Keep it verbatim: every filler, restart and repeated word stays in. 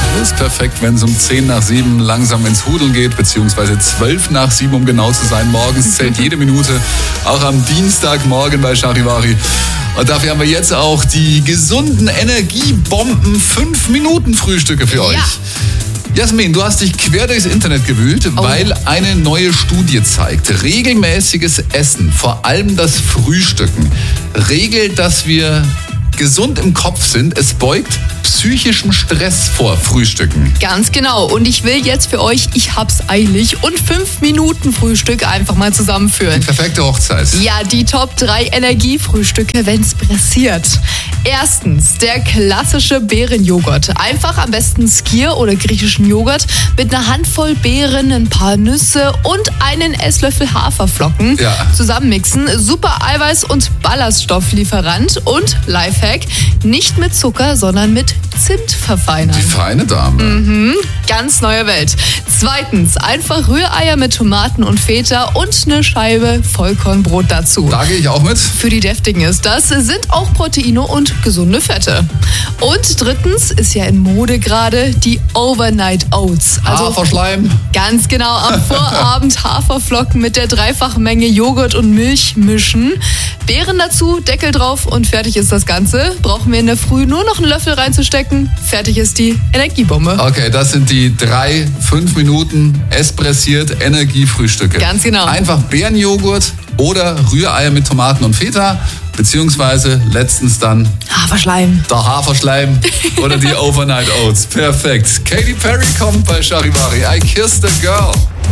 Das ist perfekt, wenn es um zehn nach sieben langsam ins Hudeln geht, beziehungsweise zwölf nach sieben, um genau zu sein. Morgens zählt jede Minute, auch am Dienstagmorgen bei Charivari. Und dafür haben wir jetzt auch die gesunden Energiebomben fünf Minuten Frühstücke für euch. Ja. Jasmin, du hast dich quer durchs Internet gewühlt, Oh. weil eine neue Studie zeigt, regelmäßiges Essen, vor allem das Frühstücken, regelt, dass wir gesund im Kopf sind. Es beugt psychischem Stress vor, Frühstücken. Ganz genau. Und ich will jetzt für euch, ich hab's eilig, und fünf Minuten Frühstück einfach mal zusammenführen. Die perfekte Hochzeit. Ja, die Top drei Energiefrühstücke, wenn's pressiert. Erstens, der klassische Beerenjoghurt. Einfach am besten Skyr oder griechischen Joghurt mit einer Handvoll Beeren, ein paar Nüsse und einen Esslöffel Haferflocken Ja. zusammenmixen. Super Eiweiß- und Ballaststofflieferant und Lifehack, nicht mit Zucker, sondern mit Zimt verfeinern. Die feine Dame. Ganz neue Welt. Zweitens, einfach Rühreier mit Tomaten und Feta und eine Scheibe Vollkornbrot dazu. Da gehe ich auch mit. Für die Deftigen ist das, sind auch Proteine und gesunde Fette. Und drittens ist ja in Mode gerade die Overnight Oats. Also Haferschleim. ganz genau, am Vorabend Haferflocken mit der dreifachen Menge Joghurt und Milch mischen. Beeren dazu, Deckel drauf und fertig ist das Ganze. Brauchen wir in der Früh nur noch einen Löffel reinzustecken. Fertig ist die Energiebombe. Okay, das sind die drei, fünf Minuten espressiert Energiefrühstücke. Ganz genau. Einfach Beerenjoghurt oder Rühreier mit Tomaten und Feta, beziehungsweise letztens dann Haferschleim. der Haferschleim oder die Overnight Oats. Perfekt. Katy Perry kommt bei Charivari. I Kissed a Girl.